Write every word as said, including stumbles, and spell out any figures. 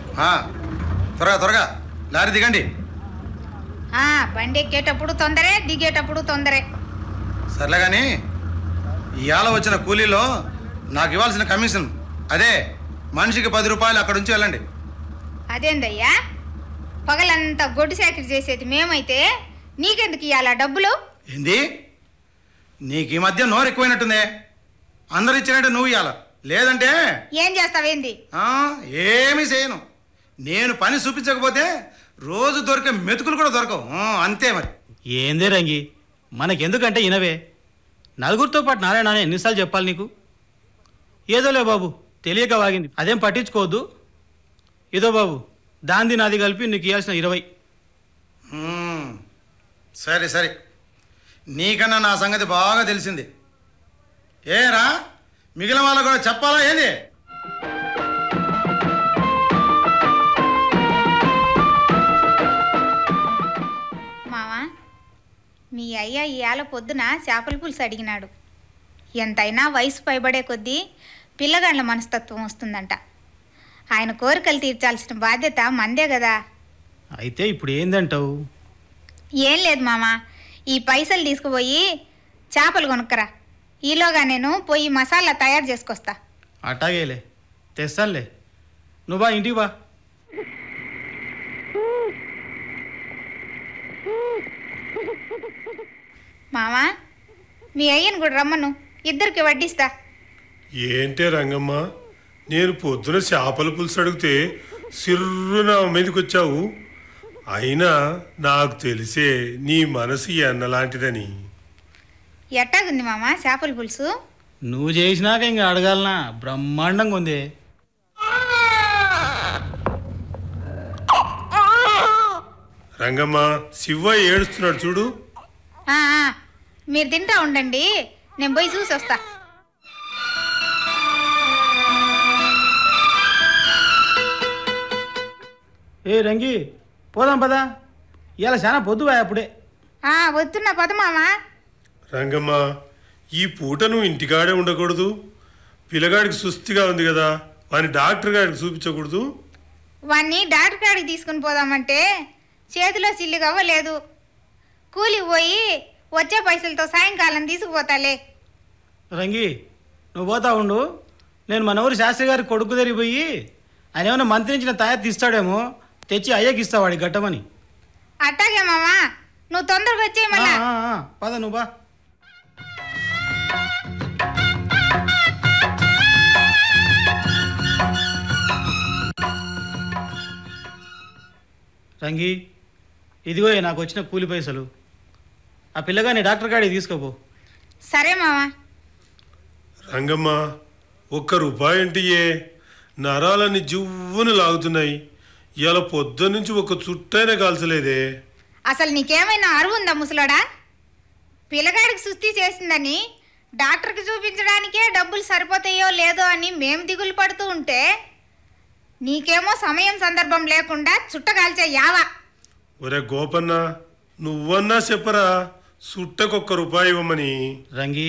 త్వరగా త్వరగా లారీ దిగండి. బండి ఎక్కేటప్పుడు తొందరే, దిగేటప్పుడు తొందరే. సర్లే కానీ ఇవాళ వచ్చిన కూలీలో నాకు ఇవ్వాల్సిన కమిషన్ అదే మనిషికి పది రూపాయలు అక్కడ నుంచి వెళ్ళండి. అదేందయ్యా, పగలంతా గొడ్డు సేకరి చేసేది మేమైతే నీకెందుకు ఇవ్వాలా డబ్బులు? ఏంది నీకు ఈ మధ్య నోరు ఎక్కువైనట్టుందే. అందరు ఇచ్చినట్టు నువ్వు ఇవ్వాల, లేదంటే ఏం చేస్తావేంది? ఏమీ చేయను. నేను పని చూపించకపోతే రోజు దొరికే మెతుకులు కూడా దొరకవు, అంతే మరి. ఏందే రంగి, మనకెందుకంటే ఇనవే. నలుగురితో పాటు నారాయణ ఎన్నిసార్లు చెప్పాలి నీకు? ఏదోలే బాబు, తెలియక వాగింది, అదేం పట్టించుకోవద్దు. ఏదో బాబు, దాంది నాది కలిపి నీకు ఇవ్వాల్సిన ఇరవై. సరే సరే, నీకన్నా నా సంగతి బాగా తెలిసింది. ఏరా మిగిలిన వాళ్ళకు కూడా చెప్పాలా ఏంది? మావా, మీ అయ్య ఇవాళ పొద్దున చేపల పులుసు అడిగినాడు. ఎంతైనా వయసు పైబడే కొద్దీ పిల్లగాండ్ల మనస్తత్వం వస్తుందంట. ఆయన కోరికలు తీర్చాల్సిన బాధ్యత మందే కదా. అయితే ఇప్పుడు ఏందంటావు? ఏం లేదు మామా, ఈ పైసలు తీసుకుపోయి చేపలు కొనుక్కరా. ఈలోగా నేను పోయి మసాలా తయారు చేసుకొస్తా. అట్టాగేలే, తెస్తానులే. నువ్వు బా, ఇంటికి బా. మామా, మీ అయ్యను కూడా రమ్మను, ఇద్దరికి వడ్డిస్తా. ఏంటే రంగమ్మ, నేను పొద్దున చేపల పులుసు అడిగితే సిర్రున మీదకి వచ్చావు. అయినా నాకు తెలిసే నీ మనసు ఎన్నలాంటిదని. ఎట్టాగుంది మామా చేపల పులుసు? నువ్వు చేసినాక ఇంకా అడగాలనా? బ్రహ్మాండంగా ఉంది. రంగమ్మ, శివయ్య ఏడుస్తున్నాడు చూడు. మీరు తింటా ఉండండి, నేను పోయి చూసి వస్తా. ఏ రంగి, పోదాం పదా, ఇవాళ చాలా పొద్దువా అప్పుడే. వస్తున్నా పద మామా. రంగమ్మ, ఈ పూట నువ్వు ఇంటికాడే ఉండకూడదు. పిల్లగాడికి సుస్థిగా ఉంది కదా, వాని డాక్టర్ గారికి చూపించకూడదు. వాణ్ణి డాక్టర్ గారికి తీసుకుని పోదామంటే చేతిలో సిల్లు అవ్వలేదు. కూలికి పోయి వచ్చే పైసలతో సాయంకాలం తీసుకుపోతాలే. రంగి, నువ్వు పోతా ఉండు, నేను మన ఊరు శాస్త్రి గారి కొడుకు తిరిగిపోయి ఆయన ఏమైనా మంత్రి నుంచి తయారు తీస్తాడేమో, తెచ్చి అయ్యకి ఇస్తా వాడి గట్టమని. అట్టాగే మామా, నువ్వు తొందరగా వచ్చే మళ్ళా. పద నువ్వు బా. రంగి, ఇదిగో నాకు వచ్చిన కూలి పైసలు. ఆ పిల్లగాని డాక్టర్ గాడికి తీసుకోపో. సరే మామా. రంగమ్మ, ఒక్క రూపాయి ఇంటియే, నరాలన్నీ జువ్వును లాగుతున్నాయి. ఇలా పొద్దున్న నుంచి ఒక చుట్టైనా కాల్చలేదే. అసలు నీకేమైనా అరువు ఉందా ముసలోడా? పిల్లగాడికి సుస్థి చేసిందని డాక్టర్కి చూపించడానికే డబ్బులు సరిపోతాయో లేదో అని మేము దిగులు పడుతూ ఉంటే నీకేమో సమయం సందర్భం లేకుండా చుట్టగాల్చే యావా. ఒరే గోపన్న, నువ్వన్నా చెప్పరా చుట్టకొక్క రూపాయి ఇవ్వమని. రంగి,